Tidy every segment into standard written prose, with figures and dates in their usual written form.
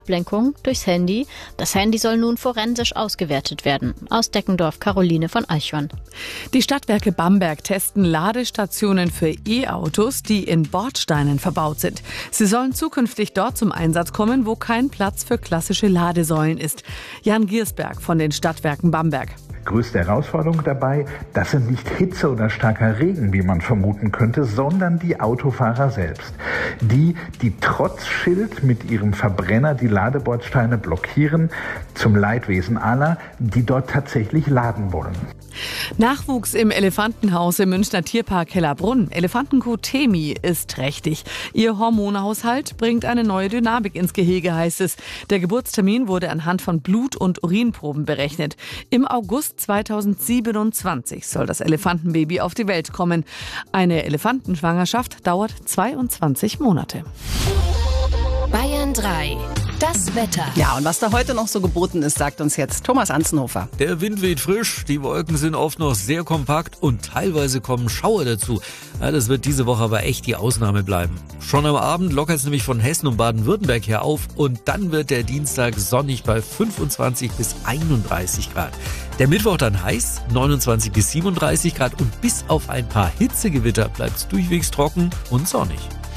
Ablenkung durchs Handy. Das Handy soll nun forensisch ausgewertet werden. Aus Deckendorf, Caroline von Eichhorn. Die Stadtwerke Bamberg testen Ladestationen für E-Autos, die in Bordsteinen verbaut sind. Sie sollen zukünftig dort zum Einsatz kommen, wo kein Platz für klassische Ladesäulen ist. Jan Giersberg von den Stadtwerken Bamberg. Größte Herausforderung dabei, das sind nicht Hitze oder starker Regen, wie man vermuten könnte, sondern die Autofahrer selbst. Die trotz Schild mit ihrem Verbrenner die Ladebordsteine blockieren, zum Leidwesen aller, die dort tatsächlich laden wollen. Nachwuchs im Elefantenhaus im Münchner Tierpark Hellerbrunn. Elefantenkuh Temi ist trächtig. Ihr Hormonhaushalt bringt eine neue Dynamik ins Gehege, heißt es. Der Geburtstermin wurde anhand von Blut- und Urinproben berechnet. Im August 2027 soll das Elefantenbaby auf die Welt kommen. Eine Elefantenschwangerschaft dauert 22 Monate. Bayern 3. Das Wetter. Ja, und was da heute noch so geboten ist, sagt uns jetzt Thomas Anzenhofer. Der Wind weht frisch, die Wolken sind oft noch sehr kompakt und teilweise kommen Schauer dazu. Ja, das wird diese Woche aber echt die Ausnahme bleiben. Schon am Abend lockert es nämlich von Hessen und Baden-Württemberg her auf und dann wird der Dienstag sonnig bei 25 bis 31 Grad. Der Mittwoch dann heiß, 29 bis 37 Grad und bis auf ein paar Hitzegewitter bleibt es durchwegs trocken und sonnig.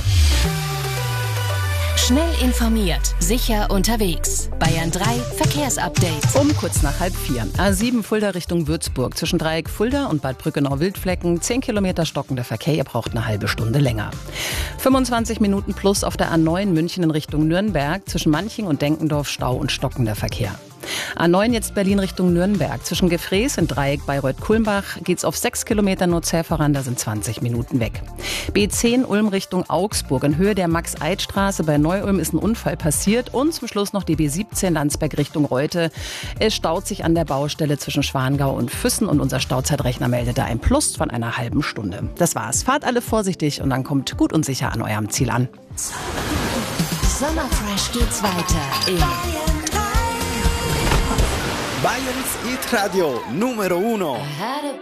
Schnell informiert, sicher unterwegs. Bayern 3 Verkehrsupdate. Um kurz nach 3:30. A7 Fulda Richtung Würzburg. Zwischen Dreieck Fulda und Bad Brückenau-Wildflecken 10 Kilometer stockender Verkehr. Ihr braucht eine halbe Stunde länger. 25 Minuten plus auf der A9 München in Richtung Nürnberg. Zwischen Manching und Denkendorf Stau und stockender Verkehr. A9 jetzt Berlin Richtung Nürnberg. Zwischen Gefrees und Dreieck Bayreuth-Kulmbach geht's auf 6 Kilometer nur zäh voran, da sind 20 Minuten weg. B10 Ulm Richtung Augsburg. In Höhe der Max-Eid-Straße bei Neu-Ulm ist ein Unfall passiert. Und zum Schluss noch die B17 Landsberg Richtung Reute. Es staut sich an der Baustelle zwischen Schwangau und Füssen und unser Stauzeitrechner meldet da ein Plus von einer halben Stunde. Das war's. Fahrt alle vorsichtig und dann kommt gut und sicher an eurem Ziel an. Sommerfresh geht's weiter in Bayern's Hit Radio Numero 1.